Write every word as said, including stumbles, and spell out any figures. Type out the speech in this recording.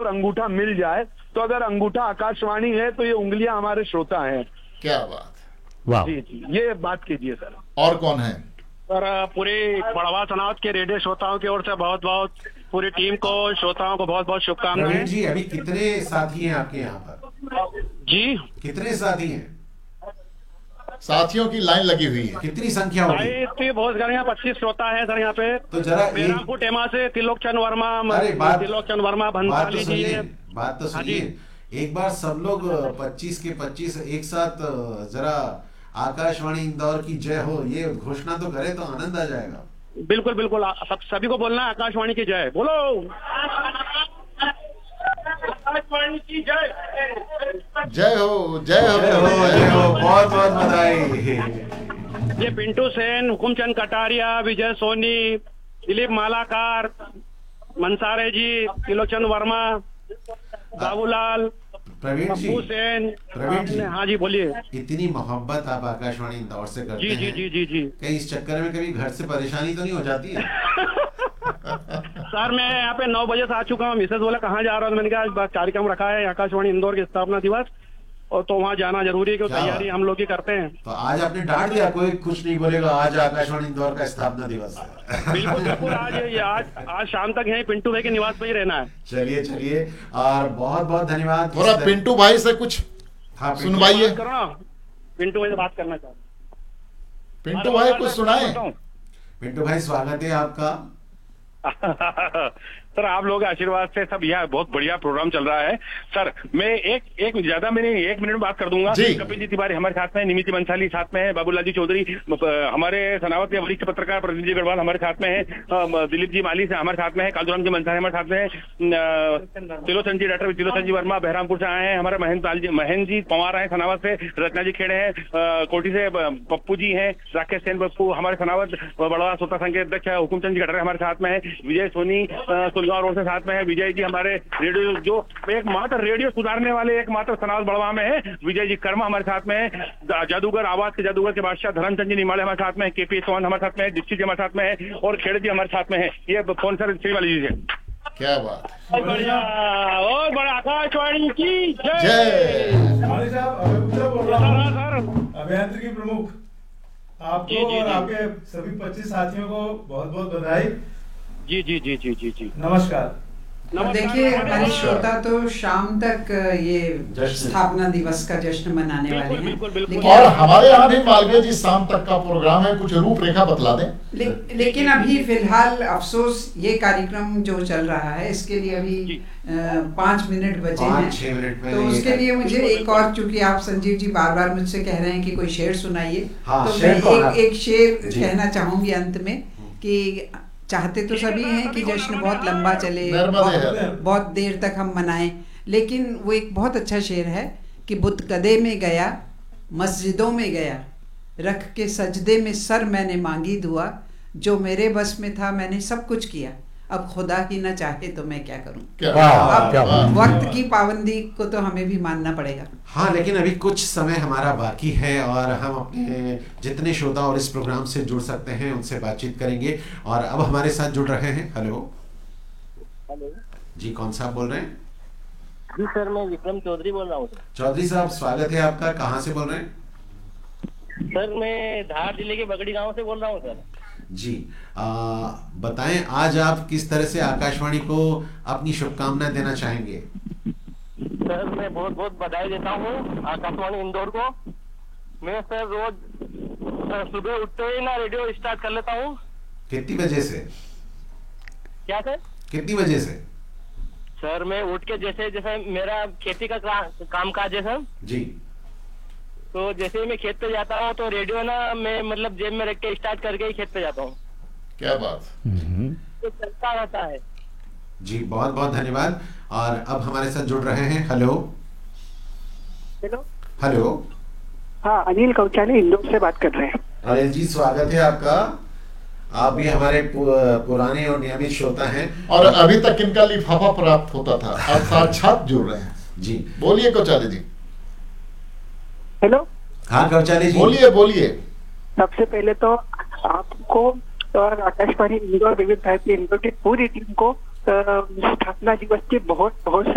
अंगूठा मिल जाए, तो अगर अंगूठा आकाशवाणी है तो ये उंगलियां हमारे श्रोता हैं। क्या बात, वाह। जी जी, ये बात कीजिए सर। और कौन है सर? पूरी बढ़वा सनावत के रेडियो श्रोताओं की ओर से बहुत बहुत, पूरी टीम को, श्रोताओं को बहुत बहुत शुभकामनाएं। प्रवीण जी, अभी कितने साथी हैं आपके यहाँ पर? जी, कितने साथी हैं? साथियों की लाइन लगी हुई है, कितनी संख्या होगी? तो बहुत यहाँ पच्चीस श्रोता है सर यहाँ पे। तो जरा बेरामपुर टेमा से त्रिलोक चंद वर्मा, अरे बात त्रिलोक चंद वर्मा बात तो भंसाली जी सुनिए, है। बात तो सुनिए, एक बार सब लोग पच्चीस के पच्चीस एक साथ जरा आकाशवाणी इंदौर की जय हो ये घोषणा तो करे तो आनंद आ जाएगा। बिल्कुल बिल्कुल, सब सभी को बोलना है आकाशवाणी की जय बोलो, आकाशवाणी की जय, जय हो जय हो जय हो जय हो, बहुत बहुत बधाई। ये पिंटू सेन, हुकुमचंद कटारिया, विजय सोनी, दिलीप मालाकार, मंसारे जी, त्रिलोचन वर्मा, बाबूलाल, प्रवीण जी, पप्पू सेन। प्रवीण जी, हाँ जी बोलिए। इतनी मोहब्बत आप आकाशवाणी इंदौर से करते जी जी हैं, जी जी जी। कहीं इस चक्कर में कभी घर से परेशानी तो नहीं हो जाती है? सर मैं यहाँ पे नौ बजे से आ चुका हूँ, मिसेज बोला कहाँ जा रहा हूँ, मैंने कहा आज कार्यक्रम रखा है आकाशवाणी इंदौर के स्थापना दिवस, और तो वहाँ जाना जरूरी है क्योंकि तैयारी हम लोग ही करते हैं। तो आज आपने डांट दिया, कोई कुछ नहीं बोलेगा, आज आकाशवाणी इंदौर का स्थापना दिवस है। बिल्कुल बिल्कुल, आज ये आज आज शाम तक यहीं पिंटू भाई के निवास पे ही रहना है। चलिए चलिए, और बहुत बहुत धन्यवाद। थोड़ा पिंटू भाई से कुछ हाँ, सुनवाइए। करो ना, पिंटू भाई से बात करना चाहता हूँ। पिंटू भाई कुछ सुनाए। पिंटू भाई स्वागत है आपका। सर आप लोग आशीर्वाद से सब यहाँ बहुत बढ़िया प्रोग्राम चल रहा है। सर मैं एक एक ज्यादा मैंने एक मिनट में बात कर दूंगा। कपिल जी तिवारी हमारे साथ में, निमित बंसाली साथ में है, बाबूलाल जी चौधरी हमारे सनावत के वरिष्ठ पत्रकार, प्रतिनिधि गढ़वाल हमारे साथ में है, दिलीप जी माली से हमारे साथ में है, कालूराम जी मंसारी हमारे साथ में है, त्रिलोचन जी डॉक्टर त्रिलोचन जी वर्मा बहरामपुर से आए हैं, हमारे महेंद्र जी महेंद्र जी पवार आए सनावत से, रचना जी खेड़े हैं, कोटी से पप्पू जी हैं, राकेश सेन पप्पू हमारे सनावत बड़वा श्रोता संघ के अध्यक्ष है, हुकुमचंद जी कटरे हमारे साथ में है, विजय सोनी सुलगांव रोड से साथ में है, विजय जी हमारे रेडियो जो एकमात्र रेडियो सुधारने वाले एकमात्र सनावत बड़वा में है, विजय जी कर्मा हमारे साथ में है, जादूगर आवाज के जादूगर के बादशाह धर्मचंद जी निमाड़े हमारे साथ में है, केपी चौहान हमारे साथ में है, दीक्षित जी हमारे साथ में है, और खेड़े जी हमारे साथ में है। ये फोन सर श्रीवाली जी से। क्या बात, बढ़िया, और बड़ा आकाशवाणी की जय। सर अभियांत्रिकी प्रमुख आपको और आपके सभी पच्चीस साथियों को बहुत बहुत बधाई। जी जी जी जी जी जी नमस्कार। देखिए हमारे श्रोता तो शाम तक ये स्थापना दिवस का जश्न मनाने वाले हैं, बिल्कुल, बिल्कुल, लेकिन और हमारे यहाँ भी मालवीय जी शाम तक का प्रोग्राम है, कुछ रूपरेखा बतला दें। ले, लेकिन अभी फिलहाल अफसोस ये कार्यक्रम जो चल रहा है इसके लिए अभी पाँच मिनट बचे हैं, छह मिनट में तो उसके लिए मुझे एक और, चूंकि आप संजीव जी बार बार मुझसे कह रहे हैं कि कोई शेर सुनाइए, हाँ, तो शेर मैं एक, एक शेर कहना चाहूंगी अंत में कि चाहते तो सभी हैं कि जश्न बहुत लंबा चले, बहुत, बहुत देर तक हम मनाएं, लेकिन वो एक बहुत अच्छा शेर है कि बुतकदे में गया, मस्जिदों में गया, रख के सजदे में सर मैंने मांगी दुआ, जो मेरे बस में था मैंने सब कुछ किया, अब खुदा ही ना चाहे तो मैं क्या करूं। अब वक्त की पाबंदी को तो हमें भी मानना पड़ेगा। हाँ, लेकिन अभी कुछ समय हमारा बाकी है और हम अपने जितने श्रोता और इस प्रोग्राम से जुड़ सकते हैं उनसे बातचीत करेंगे, और अब हमारे साथ जुड़ रहे हैं। हेलो हेलो जी, कौन साहब बोल रहे हैं? जी सर मैं विक्रम चौधरी बोल रहा हूँ। चौधरी साहब स्वागत है आपका, कहाँ से बोल रहे हैं? सर मैं धार जिले के बगड़ी गांव से बोल रहा हूँ सर। जी आ, बताएं आज आप किस तरह से आकाशवाणी को अपनी शुभकामनाएं देना चाहेंगे? सर मैं बहुत बहुत बधाई देता हूँ आकाशवाणी इंदौर को। मैं सर रोज सर, सुबह उठते ही ना रेडियो स्टार्ट कर लेता हूँ। कितनी बजे से? क्या सर? कितनी बजे से? सर मैं उठ के जैसे जैसे मेरा खेती का काम काज है सर जी, तो जैसे ही मैं खेत पे जाता हूँ तो रेडियो ना मैं मतलब जेब में रख के स्टार्ट करके ही खेत पे जाता हूँ। क्या बात, तो चलता रहता है। जी बहुत बहुत धन्यवाद। और अब हमारे साथ जुड़ रहे हैं। हेलो हेलो हेलो हाँ, अनिल कौचाली इंदौर से बात कर रहे हैं। अनिल जी स्वागत है आपका, आप भी हमारे पुराने और नियमित श्रोता हैं, और अभी तक इनका लिफाफा प्राप्त होता था, आप साक्षात जुड़ रहे हैं। जी बोलिए कौचाली जी। हेलो हाँ कौचाली जी बोलिए बोलिए। सबसे पहले तो आपको और आकाशवाणी इंदौर विविध भारती इंदौर की पूरी टीम को स्थापना दिवस की बहुत बहुत